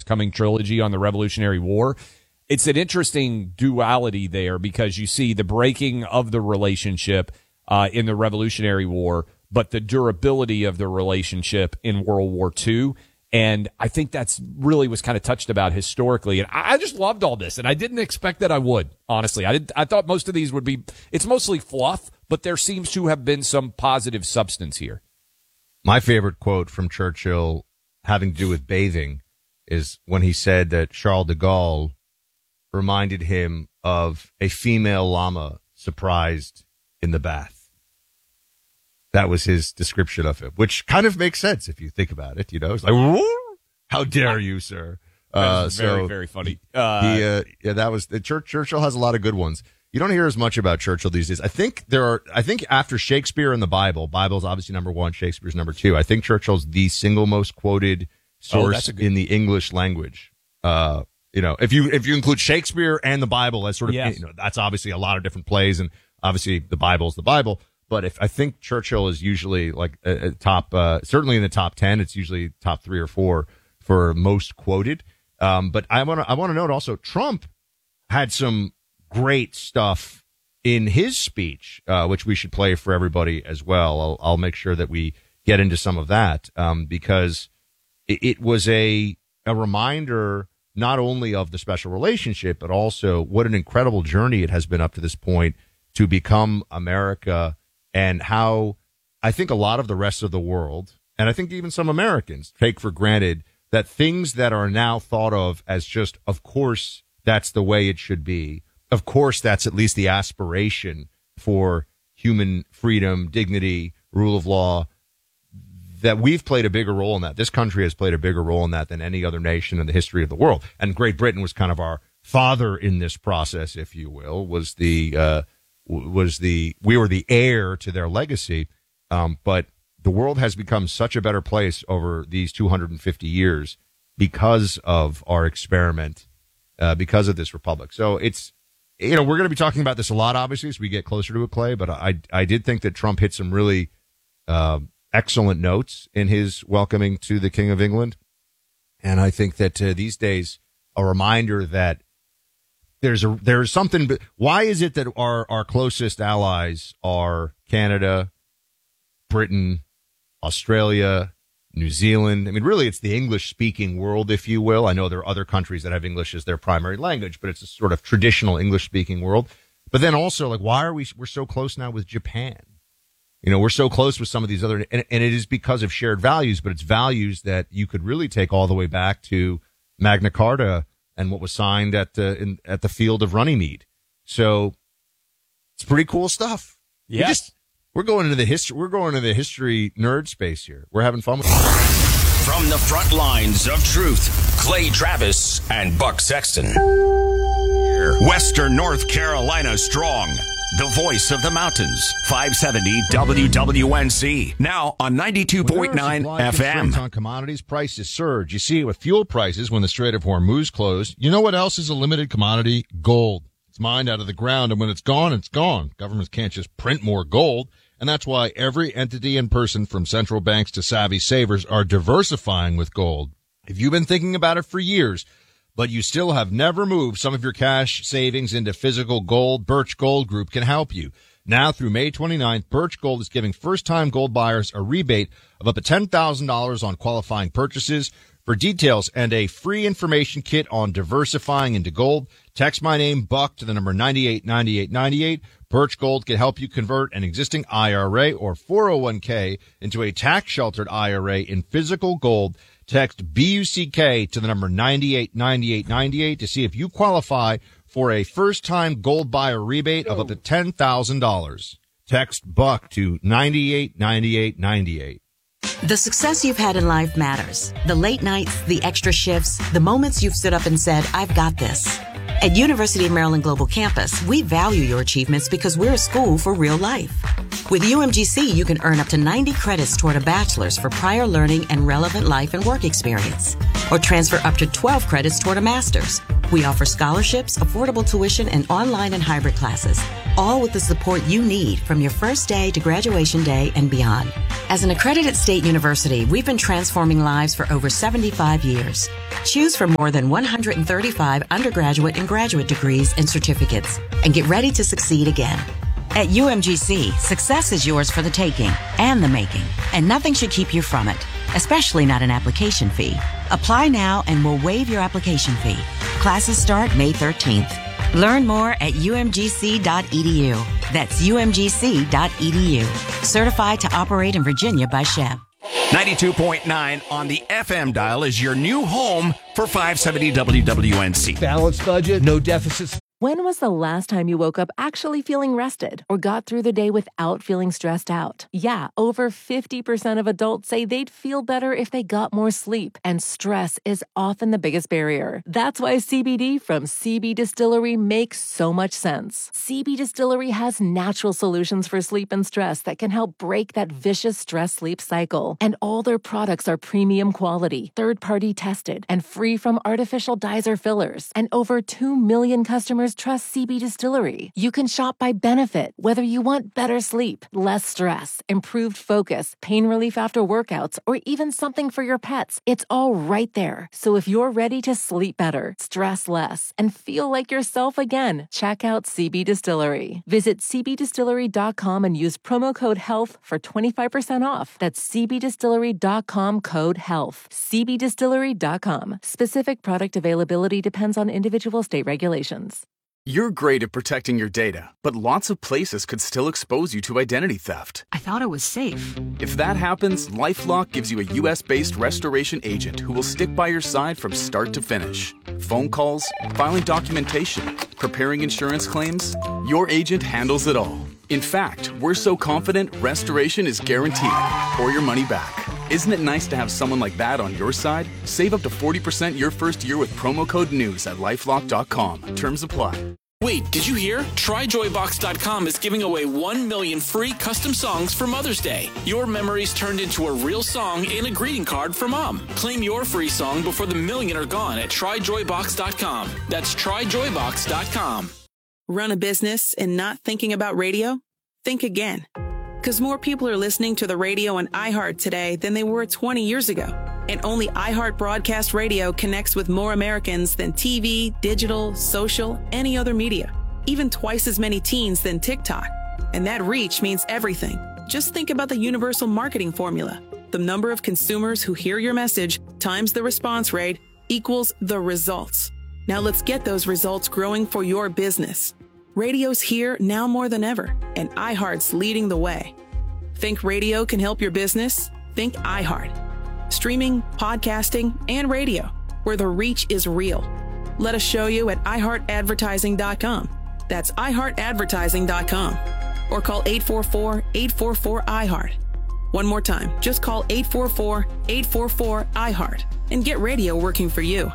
forthcoming trilogy on the Revolutionary War. It's an interesting duality there because you see the breaking of the relationship in the Revolutionary War, but the durability of the relationship in World War II. And I think that's really was kind of touched about historically. And I just loved all this, and I didn't expect that I would, honestly. I thought most of these would be, it's mostly fluff, but there seems to have been some positive substance here. My favorite quote from Churchill having to do with bathing is when he said that Charles de Gaulle reminded him of a female llama surprised in the bath. That was his description of him, which kind of makes sense if you think about it. You know, it's like, whoa, how dare you, sir? Very, very funny. Yeah, that was Churchill has a lot of good ones. You don't hear as much about Churchill these days. I think after Shakespeare and the Bible's obviously number one, Shakespeare's number two. I think Churchill's the single most quoted source in the English language. If you include Shakespeare and the Bible as sort of, that's obviously a lot of different plays, and obviously the Bible's the Bible. But I think Churchill is usually like a top, certainly in the top 10, it's usually top 3 or 4 for most quoted. But I want to note also Trump had some great stuff in his speech, which we should play for everybody as well. I'll make sure that we get into some of that, because it was a reminder not only of the special relationship, but also what an incredible journey it has been up to this point to become America, and how I think a lot of the rest of the world, and I think even some Americans, take for granted that things that are now thought of as just, of course, that's the way it should be. Of course, that's at least the aspiration for human freedom, dignity, rule of law, that we've played a bigger role in that. This country has played a bigger role in that than any other nation in the history of the world. And Great Britain was kind of our father in this process, if you will, we were the heir to their legacy. But the world has become such a better place over these 250 years because of our experiment, because of this republic. So it's, we're going to be talking about this a lot, obviously, as we get closer to it, Clay. But I did think that Trump hit some really excellent notes in his welcoming to the King of England. And I think that these days, a reminder that there's something. Why is it that our closest allies are Canada, Britain, Australia, New Zealand? I mean, really, it's the English-speaking world, if you will. I know there are other countries that have English as their primary language, but it's a sort of traditional English-speaking world. But then also, like, why are we're so close now with Japan? We're so close with some of these other, and it is because of shared values, but it's values that you could really take all the way back to Magna Carta and what was signed at the field of Runnymede. So it's pretty cool stuff. Yeah. We're going into the history nerd space here. We're having fun with it. From the front lines of truth, Clay Travis and Buck Sexton. Western North Carolina strong. The voice of the mountains. 570 WWNC. Now on 92.9 FM. On commodities, prices surge. You see it with fuel prices when the Strait of Hormuz closed. You know what else is a limited commodity? Gold. It's mined out of the ground, and when it's gone, it's gone. Governments can't just print more gold, and that's why every entity and person, from central banks to savvy savers, are diversifying with gold. If you've been thinking about it for years, but you still have never moved some of your cash savings into physical gold, Birch Gold Group can help you. Now through May 29th, Birch Gold is giving first-time gold buyers a rebate of up to $10,000 on qualifying purchases. For details and a free information kit on diversifying into gold, text my name, Buck, to the number 989898. Birch Gold can help you convert an existing IRA or 401k into a tax-sheltered IRA in physical gold. Text BUCK to the number 989898 to see if you qualify for a first-time gold buyer rebate of up to $10,000. Text Buck to 989898. The success you've had in life matters. The late nights, the extra shifts, the moments you've stood up and said, I've got this. At University of Maryland Global Campus, we value your achievements because we're a school for real life. With UMGC, you can earn up to 90 credits toward a bachelor's for prior learning and relevant life and work experience, or transfer up to 12 credits toward a master's. We offer scholarships, affordable tuition, and online and hybrid classes. all with the support you need from your first day to graduation day and beyond. As an accredited state university, we've been transforming lives for over 75 years. Choose from more than 135 undergraduate and graduate degrees and certificates, and get ready to succeed again. At UMGC, success is yours for the taking and the making, and nothing should keep you from it, especially not an application fee. Apply now and we'll waive your application fee. Classes start May 13th. Learn more at umgc.edu. That's umgc.edu. Certified to operate in Virginia by Chev. 92.9 on the FM dial is your new home for 570 WWNC. Balanced budget, no deficits. When was the last time you woke up actually feeling rested or got through the day without feeling stressed out? Yeah, over 50% of adults say they'd feel better if they got more sleep, and stress is often the biggest barrier. That's why CBD from CB Distillery makes so much sense. CB Distillery has natural solutions for sleep and stress that can help break that vicious stress-sleep cycle. And all their products are premium quality, third-party tested, and free from artificial dyes or fillers. And over 2 million customers trust CB Distillery. You can shop by benefit, whether you want better sleep, less stress, improved focus, pain relief after workouts, or even something for your pets. It's all right there. So if you're ready to sleep better, stress less, and feel like yourself again, check out CB Distillery. Visit cbdistillery.com and use promo code HEALTH for 25% off. That's cbdistillery.com code HEALTH. cbdistillery.com. Specific product availability depends on individual state regulations. You're great at protecting your data, but lots of places could still expose you to identity theft. I thought it was safe. If that happens, LifeLock gives you a U.S.-based restoration agent who will stick by your side from start to finish. Phone calls, filing documentation, preparing insurance claims, your agent handles it all. In fact, we're so confident restoration is guaranteed or your money back. Isn't it nice to have someone like that on your side? Save up to 40% your first year with promo code NEWS at LifeLock.com. Terms apply. Wait, did you hear? TryJoyBox.com is giving away 1 million free custom songs for Mother's Day. Your memories turned into a real song and a greeting card for Mom. Claim your free song before the million are gone at TryJoyBox.com. That's TryJoyBox.com. Run a business and not thinking about radio? Think again. Because more people are listening to the radio on iHeart today than they were 20 years ago. And only iHeart Broadcast Radio connects with more Americans than TV, digital, social, any other media. Even twice as many teens than TikTok. And that reach means everything. Just think about the universal marketing formula. The number of consumers who hear your message times the response rate equals the results. Now let's get those results growing for your business. Radio's here now more than ever, and iHeart's leading the way. Think radio can help your business? Think iHeart. Streaming, podcasting, and radio, where the reach is real. Let us show you at iHeartAdvertising.com. That's iHeartAdvertising.com. Or call 844-844-iHeart. One more time, just call 844-844-iHeart and get radio working for you.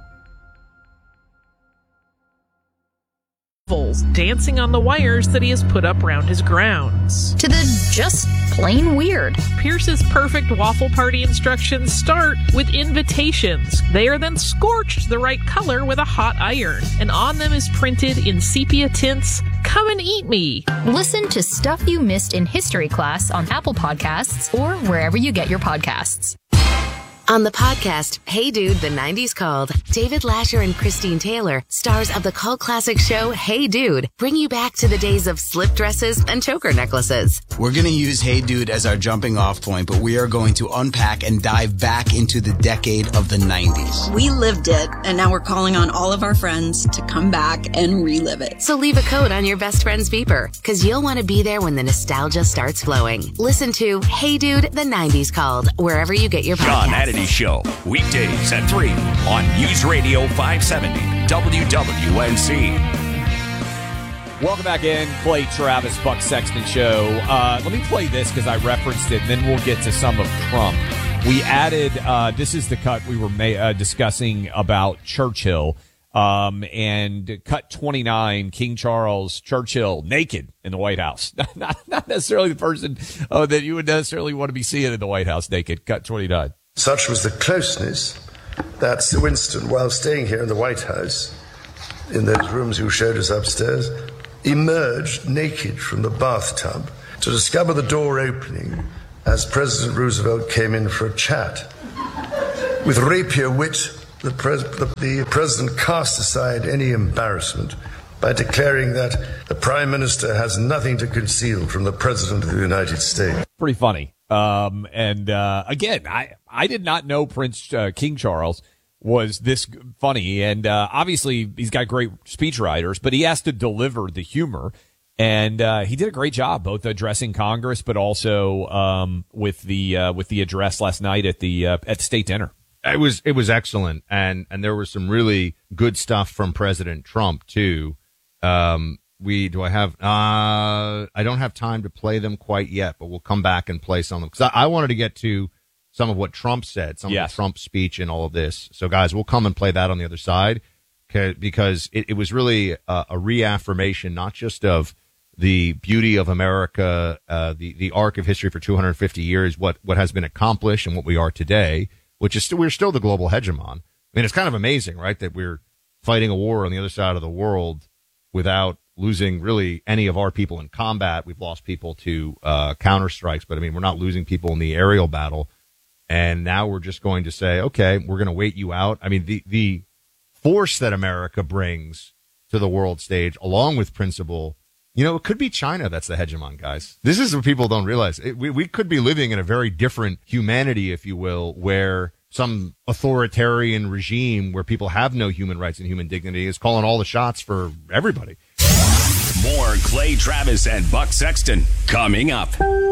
Dancing on the wires that he has put up round his grounds. To the just plain weird. Pierce's perfect waffle party instructions start with invitations. They are then scorched the right color with a hot iron, and on them is printed in sepia tints, "Come and eat me." Listen to Stuff You Missed in History Class on Apple Podcasts or wherever you get your podcasts. On the podcast, Hey Dude, the 90s Called, David Lasher and Christine Taylor, stars of the cult classic show Hey Dude, bring you back to the days of slip dresses and choker necklaces. We're going to use Hey Dude as our jumping off point, but we are going to unpack and dive back into the decade of the 90s. We lived it, and now we're calling on all of our friends to come back and relive it. So leave a code on your best friend's beeper, because you'll want to be there when the nostalgia starts flowing. Listen to Hey Dude, the 90s Called, wherever you get your podcasts. Show weekdays at 3 on News Radio 570 WWNC. Welcome back in. Clay Travis, Buck Sexton Show. Let me play this because I referenced it, and then we'll get to some of Trump. We added, this is the cut we were discussing about Churchill, and cut 29, King Charles, Churchill, naked in the White House. Not necessarily the person that you would necessarily want to be seeing in the White House naked. Cut 29. Such was the closeness that Sir Winston, while staying here in the White House, in those rooms you showed us upstairs, emerged naked from the bathtub to discover the door opening as President Roosevelt came in for a chat. With rapier wit, the president cast aside any embarrassment by declaring that the Prime Minister has nothing to conceal from the President of the United States. Pretty funny. Again, I did not know King Charles was this funny. And obviously, he's got great speech writers, but he has to deliver the humor. And he did a great job, both addressing Congress, but also with the address last night at the state dinner. It was excellent, and there was some really good stuff from President Trump too. I don't have time to play them quite yet, but we'll come back and play some of them because I wanted to get to some of what Trump said, some of the Trump speech and all of this. So guys, we'll come and play that on the other side because it was really a reaffirmation, not just of the beauty of America, the arc of history for 250 years, what has been accomplished and what we are today, which is we're still the global hegemon. I mean, it's kind of amazing, right, that we're fighting a war on the other side of the world without losing really any of our people in combat. We've lost people to counterstrikes, but I mean, we're not losing people in the aerial battle. And now we're just going to say, okay, we're going to wait you out. I mean, the force that America brings to the world stage, along with principle, it could be China that's the hegemon, guys. This is what people don't realize. We could be living in a very different humanity, if you will, where some authoritarian regime where people have no human rights and human dignity is calling all the shots for everybody. More Clay Travis and Buck Sexton coming up.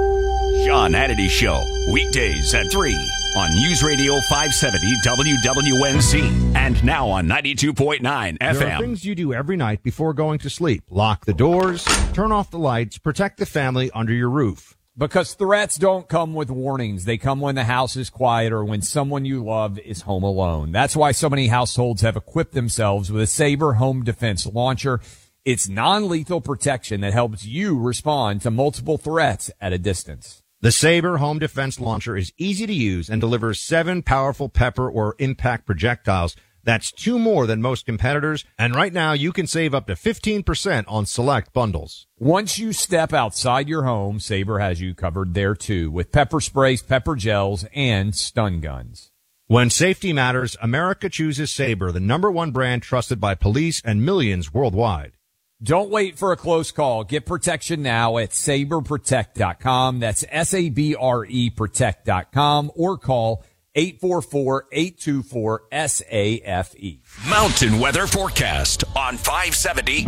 Sean Hannity Show, weekdays at 3 on News Radio 570 WWNC and now on 92.9 FM. There are things you do every night before going to sleep. Lock the doors, turn off the lights, protect the family under your roof. Because threats don't come with warnings. They come when the house is quiet or when someone you love is home alone. That's why so many households have equipped themselves with a Sabre home defense launcher. It's non-lethal protection that helps you respond to multiple threats at a distance. The Sabre home defense launcher is easy to use and delivers 7 powerful pepper or impact projectiles. That's 2 more than most competitors. And right now you can save up to 15% on select bundles. Once you step outside your home, Sabre has you covered there too with pepper sprays, pepper gels, and stun guns. When safety matters, America chooses Sabre, the #1 brand trusted by police and millions worldwide. Don't wait for a close call. Get protection now at SabreProtect.com. That's SABRE Protect.com or call 844-824-SAFE. Mountain weather forecast on 570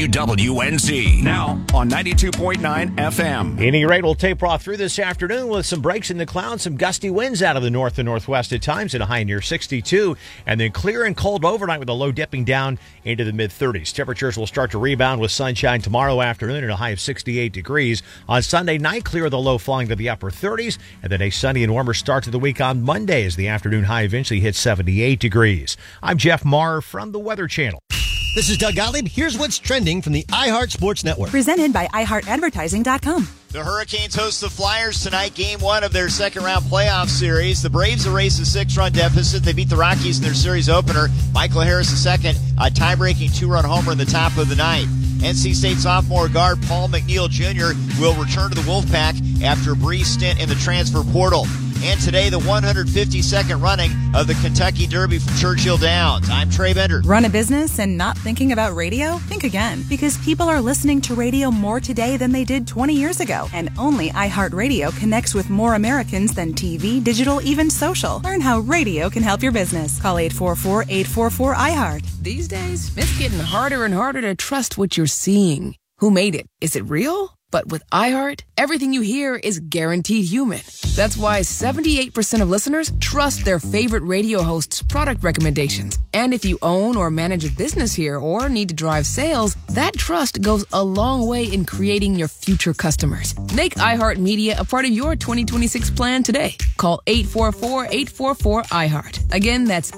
WWNZ. Now on 92.9 FM. Any rate, we'll taper off through this afternoon with some breaks in the clouds, some gusty winds out of the north and northwest at times at a high near 62, and then clear and cold overnight with a low dipping down into the mid-30s. Temperatures will start to rebound with sunshine tomorrow afternoon at a high of 68 degrees. On Sunday night, clear with a low falling to the upper 30s, and then a sunny and warmer start to the week on Monday as the afternoon high eventually hits 78 degrees. I'm Jeff Marr from the Weather Channel. This is Doug Gottlieb. Here's what's trending from the iHeart Sports Network. Presented by iHeartAdvertising.com. The Hurricanes host the Flyers tonight, game 1 of their second-round playoff series. The Braves erase a 6-run deficit. They beat the Rockies in their series opener. Michael Harris II, a tie-breaking 2-run homer in the top of the ninth. NC State sophomore guard Paul McNeil Jr. will return to the Wolfpack after a brief stint in the transfer portal. And today, the 152nd running of the Kentucky Derby from Churchill Downs. I'm Trey Bender. Run a business and not thinking about radio? Think again. Because people are listening to radio more today than they did 20 years ago. And only iHeartRadio connects with more Americans than TV, digital, even social. Learn how radio can help your business. Call 844-844-iHeart. These days, it's getting harder and harder to trust what you're seeing. Who made it? Is it real? But with iHeart, everything you hear is guaranteed human. That's why 78% of listeners trust their favorite radio host's product recommendations. And if you own or manage a business here or need to drive sales, that trust goes a long way in creating your future customers. Make iHeart Media a part of your 2026 plan today. Call 844-844-iHeart. Again, that's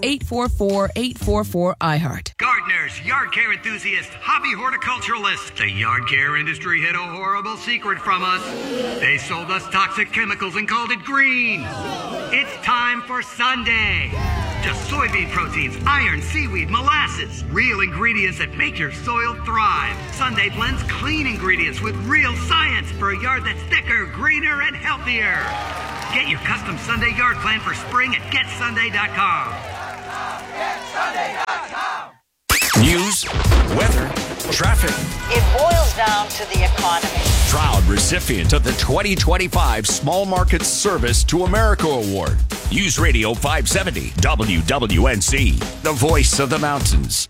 844-844-iHeart. Gardeners, yard care enthusiasts, hobby horticulturalists. The yard care industry hid a horrible secret from us. They sold us toxic chemicals and called it green. It's time for Sunday. Just soybean proteins, iron, seaweed, molasses. Real ingredients that make your soil thrive. Sunday blends clean ingredients with real science for a yard that's thicker, greener, and healthier. Get your custom Sunday yard plan for spring at GetSunday.com. GetSunday.com. News, weather, traffic. It boils down to the economy. Proud recipient of the 2025 Small Market Service to America Award. News Radio 570 WWNC, the voice of the mountains.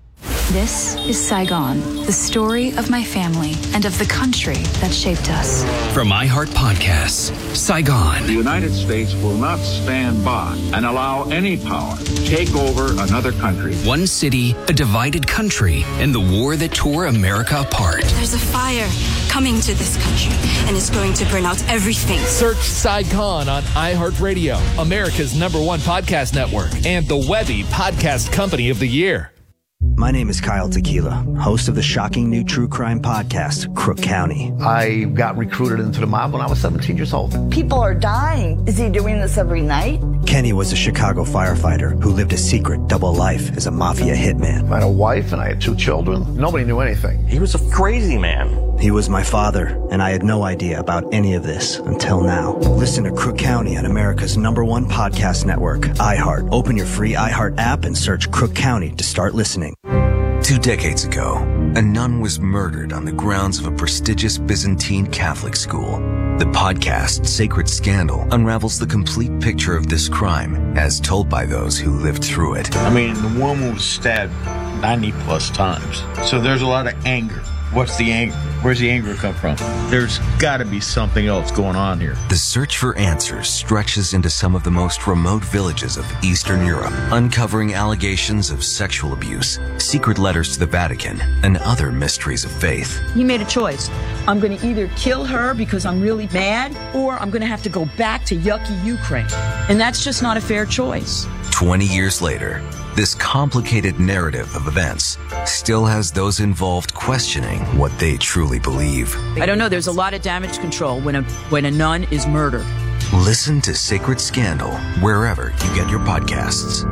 This is Saigon, the story of my family and of the country that shaped us. From iHeart Podcasts, Saigon. The United States will not stand by and allow any power to take over another country. One city, a divided country, and the war that tore America apart. There's a fire coming to this country, and it's going to burn out everything. Search Saigon on iHeartRadio, America's #1 podcast network, and the Webby Podcast Company of the Year. My name is Kyle Tequila, host of the shocking new true crime podcast, Crook County. I got recruited into the mob when I was 17 years old. People are dying. Is he doing this every night? Kenny was a Chicago firefighter who lived a secret double life as a mafia hitman. I had a wife and I had 2 children. Nobody knew anything. He was a crazy man. He was my father, and I had no idea about any of this until now. Listen to Crook County on America's #1 podcast network, iHeart. Open your free iHeart app and search Crook County to start listening. 2 decades ago, a nun was murdered on the grounds of a prestigious Byzantine Catholic school. The podcast Sacred Scandal unravels the complete picture of this crime as told by those who lived through it. I mean, the woman was stabbed 90 plus times. So there's a lot of anger. What's the anger? Where's the anger come from? There's got to be something else going on here. The search for answers stretches into some of the most remote villages of Eastern Europe, uncovering allegations of sexual abuse, secret letters to the Vatican, and other mysteries of faith. He made a choice. I'm going to either kill her because I'm really mad, or I'm going to have to go back to yucky Ukraine. And that's just not a fair choice. 20 years later, this complicated narrative of events still has those involved questioning what they truly believe. I don't know. There's a lot of damage control when a nun is murdered. Listen to Sacred Scandal wherever you get your podcasts.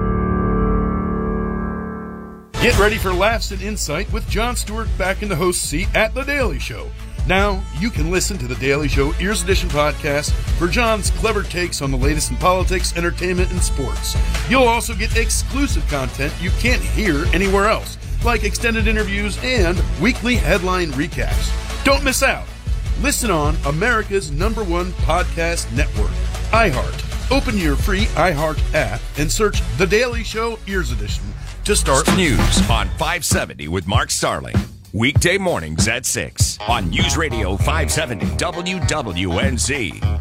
Get ready for laughs and insight with Jon Stewart back in the host seat at The Daily Show. Now, you can listen to The Daily Show Ears Edition podcast for John's clever takes on the latest in politics, entertainment, and sports. You'll also get exclusive content you can't hear anywhere else, like extended interviews and weekly headline recaps. Don't miss out. Listen on America's #1 podcast network, iHeart. Open your free iHeart app and search The Daily Show Ears Edition to start. News on 570 with Mark Starling. Weekday mornings at 6 on News Radio 570 WWNC.